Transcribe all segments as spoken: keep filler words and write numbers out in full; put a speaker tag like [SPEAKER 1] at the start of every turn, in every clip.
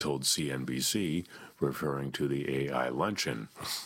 [SPEAKER 1] told C N B C, referring to the A I luncheon.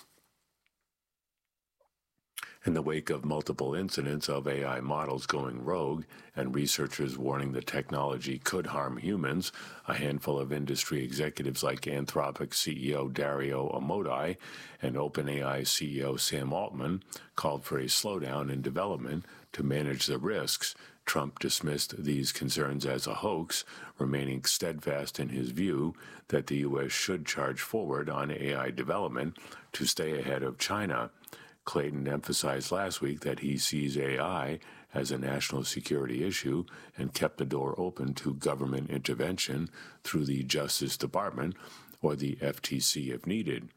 [SPEAKER 1] In the wake of multiple incidents of A I models going rogue and researchers warning the technology could harm humans, a handful of industry executives like Anthropic C E O Dario Amodei and OpenAI C E O Sam Altman called for a slowdown in development to manage the risks. Trump dismissed these concerns as a hoax, remaining steadfast in his view that the U S should charge forward on A I development to stay ahead of China. Clayton emphasized last week that he sees A I as a national security issue and kept the door open to government intervention through the Justice Department or the F T C if needed.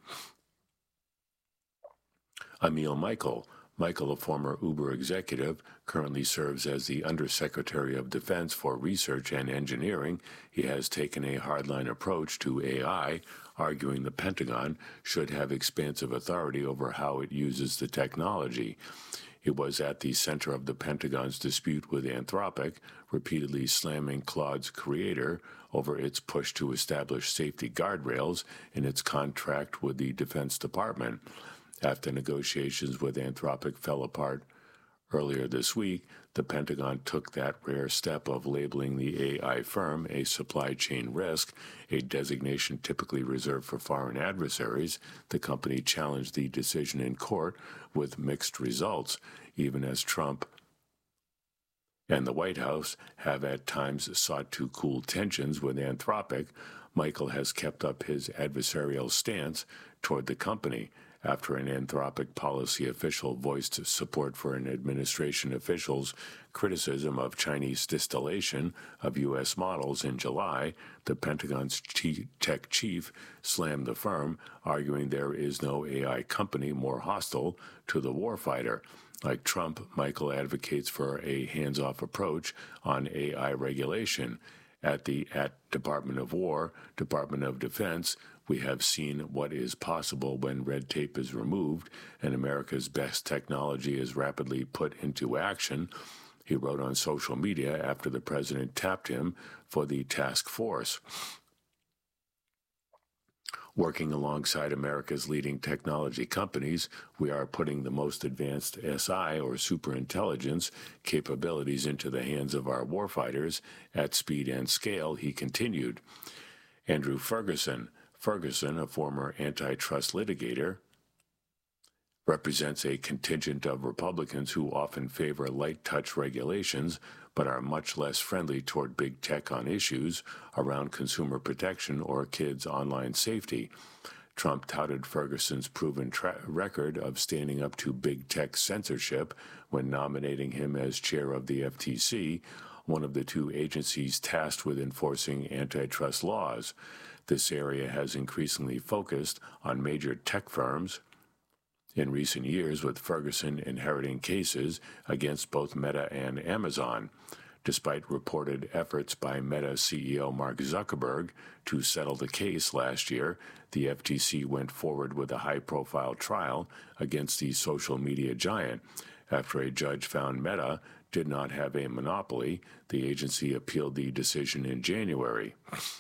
[SPEAKER 1] Emil Michael. Michael, a former Uber executive, currently serves as the Undersecretary of Defense for Research and Engineering. He has taken a hardline approach to A I, arguing the Pentagon should have expansive authority over how it uses the technology. He was at the center of the Pentagon's dispute with Anthropic, repeatedly slamming Claude's creator over its push to establish safety guardrails in its contract with the Defense Department. After negotiations with Anthropic fell apart earlier this week, the Pentagon took that rare step of labeling the A I firm a supply chain risk, a designation typically reserved for foreign adversaries. The company challenged the decision in court with mixed results, even as Trump and the White House have at times sought to cool tensions with Anthropic. Michael has kept up his adversarial stance toward the company after an Anthropic policy official voiced support for an administration official's criticism of Chinese distillation of U S models in July. The Pentagon's tech chief slammed the firm, arguing there is no A I company more hostile to the warfighter. Like Trump, Michael advocates for a hands-off approach on A I regulation. At the at Department of War, Department of Defense, we have seen what is possible when red tape is removed and America's best technology is rapidly put into action, he wrote on social media after the president tapped him for the task force. Working alongside America's leading technology companies, we are putting the most advanced S I, or superintelligence, capabilities into the hands of our warfighters at speed and scale, he continued. Andrew Ferguson. Ferguson, a former antitrust litigator, represents a contingent of Republicans who often favor light-touch regulations but are much less friendly toward big tech on issues around consumer protection or kids' online safety. Trump touted Ferguson's proven tra- record of standing up to big tech censorship when nominating him as chair of the F T C, one of the two agencies tasked with enforcing antitrust laws. This area has increasingly focused on major tech firms in recent years, with Ferguson inheriting cases against both Meta and Amazon. Despite reported efforts by Meta C E O Mark Zuckerberg to settle the case last year, the F T C went forward with a high-profile trial against the social media giant. After a judge found Meta did not have a monopoly, the agency appealed the decision in January.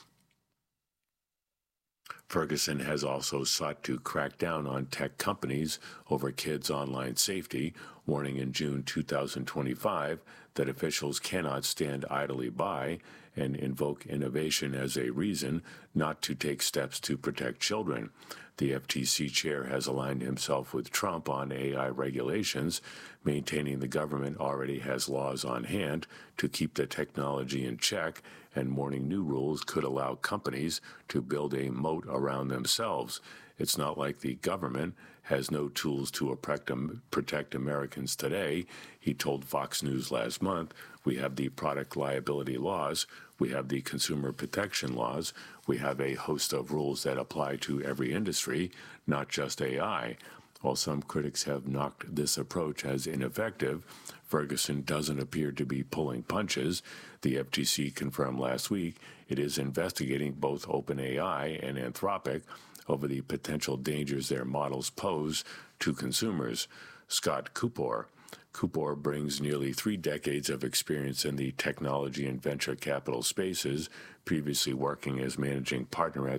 [SPEAKER 1] Ferguson has also sought to crack down on tech companies over kids' online safety, warning in June two thousand twenty-five that officials cannot stand idly by and invoke innovation as a reason not to take steps to protect children. The F T C chair has aligned himself with Trump on A I regulations, maintaining the government already has laws on hand to keep the technology in check, and warning new rules could allow companies to build a moat around themselves. It's not like the government has no tools to protect Americans today, he told Fox News last month. We have the product liability laws, we have the consumer protection laws, we have a host of rules that apply to every industry, not just A I. While some critics have knocked this approach as ineffective, Ferguson doesn't appear to be pulling punches. The F T C confirmed last week it is investigating both OpenAI and Anthropic over the potential dangers their models pose to consumers. Scott Cooper. Kupor brings nearly three decades of experience in the technology and venture capital spaces, previously working as managing partner at